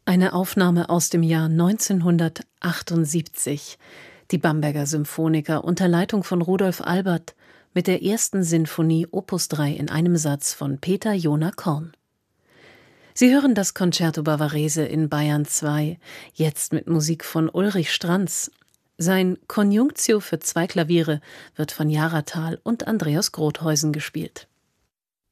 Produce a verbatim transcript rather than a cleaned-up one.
Eine Aufnahme aus dem Jahr neunzehnhundertachtundsiebzig. Die Bamberger Symphoniker unter Leitung von Rudolf Albert mit der ersten Sinfonie Opus drei in einem Satz von Peter Jona Korn. Sie hören das Concerto Bavarese in Bayern zwei, jetzt mit Musik von Ulrich Stranz. Sein Conjunctio für zwei Klaviere wird von Jara Thal und Andreas Grothuysen gespielt.